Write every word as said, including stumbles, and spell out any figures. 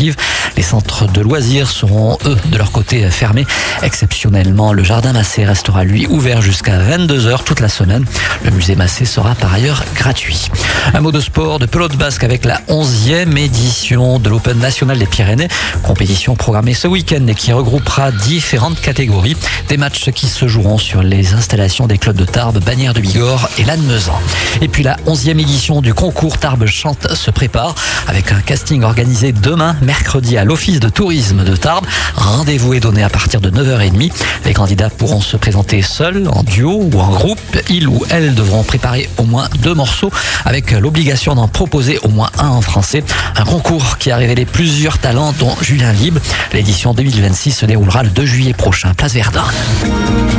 sportives. Les centres de loisirs seront, eux, de leur côté fermés. Exceptionnellement, le jardin Massé restera, lui, ouvert jusqu'à vingt-deux heures toute la semaine. Le musée Massé sera par ailleurs gratuit. Un mot de sport, de pelote basque avec la onzième édition de l'Open national des Pyrénées. Compétition programmée ce week-end et qui regroupera différentes catégories. Des matchs qui se joueront sur les installations des clubs de Tarbes, Bagnères de Bigorre et Lannemezan. Et puis la onzième édition du concours Tarbes Chante se prépare avec un casting organisé demain, mercredi, à l'Office de tourisme de Tarbes. Rendez-vous est donné à partir de neuf heures trente. Les candidats pourront se présenter seuls, en duo ou en groupe. Ils ou elles devront préparer au moins deux morceaux avec l'obligation d'en proposer au moins un en français. Un concours qui a révélé plusieurs talents dont Julien Libre. L'édition deux mille vingt-six se déroulera le deux juillet prochain, place Verdun.